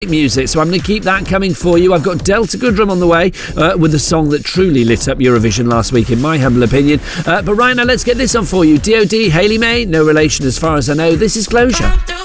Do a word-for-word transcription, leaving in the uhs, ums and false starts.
music, so I'm going to keep that coming for you. I've got Delta Goodrem on the way uh, with a song that truly lit up Eurovision last week, in my humble opinion. Uh, but right now, let's get this on for you. D O D, Hayley May, no relation as far as I know. This is Closure.